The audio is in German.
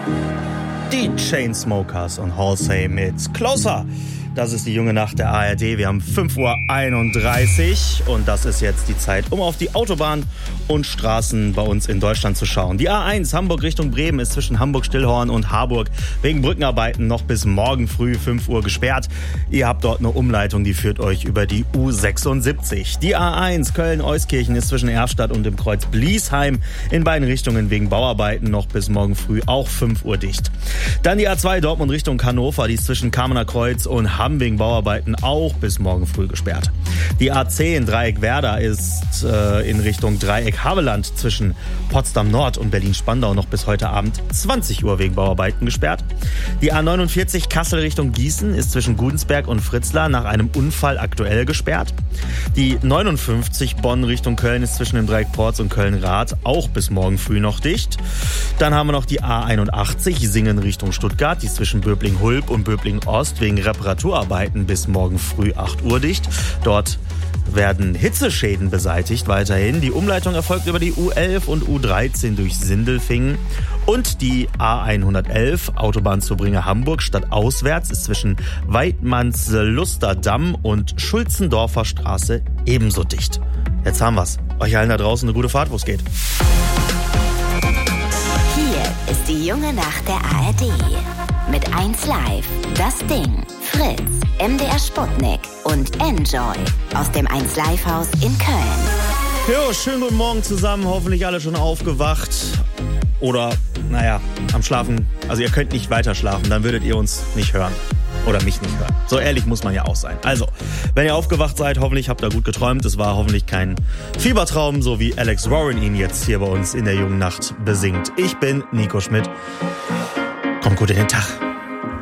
Die Chainsmokers und Halsey mit Closer. Das ist die junge Nacht der ARD. Wir haben 5:31 Uhr und das ist jetzt die Zeit, um auf die Autobahn und Straßen bei uns in Deutschland zu schauen. Die A1 Hamburg Richtung Bremen ist zwischen Hamburg-Stillhorn und Harburg wegen Brückenarbeiten noch bis morgen früh 5 Uhr gesperrt. Ihr habt dort eine Umleitung, die führt euch über die U76. Die A1 Köln-Euskirchen ist zwischen Erfstadt und dem Kreuz Bliesheim in beiden Richtungen wegen Bauarbeiten noch bis morgen früh auch 5 Uhr dicht. Dann die A2 Dortmund Richtung Hannover, die ist zwischen Kamener Kreuz und Hamm wegen Bauarbeiten auch bis morgen früh gesperrt. Die A10 Dreieck Werder ist in Richtung Dreieck Havelland zwischen Potsdam Nord und Berlin-Spandau noch bis heute Abend 20 Uhr wegen Bauarbeiten gesperrt. Die A49 Kassel Richtung Gießen ist zwischen Gudensberg und Fritzlar nach einem Unfall aktuell gesperrt. Die 59 Bonn Richtung Köln ist zwischen dem Dreieck Porz und Köln-Rath auch bis morgen früh noch dicht. Dann haben wir noch die A81 Singen Richtung Stuttgart, die ist zwischen Böbling-Hulb und Böbling-Ost wegen Reparaturarbeiten bis morgen früh 8 Uhr dicht. Dort werden Hitzeschäden beseitigt weiterhin. Die Umleitung erfolgt über die U11 und U13 durch Sindelfingen. Und die A111 Autobahnzubringer Hamburg stadtauswärts ist zwischen Weidmanns-Lusterdamm und Schulzendorfer Straße ebenso dicht. Jetzt haben wir's. Euch allen da draußen eine gute Fahrt, wo es geht. Hier ist die junge Nacht der ARD. Mit 1 Live, Das Ding, Fritz, MDR Sputnik und Enjoy aus dem 1 Live Haus in Köln. Jo, schönen guten Morgen zusammen. Hoffentlich alle schon aufgewacht. Oder, am Schlafen. Also ihr könnt nicht weiter schlafen, dann würdet ihr uns nicht hören. Oder mich nicht hören. So ehrlich muss man ja auch sein. Also, wenn ihr aufgewacht seid, hoffentlich habt ihr gut geträumt. Es war hoffentlich kein Fiebertraum, so wie Alex Warren ihn jetzt hier bei uns in der jungen Nacht besingt. Ich bin Nico Schmidt. Kommt gut in den Tag.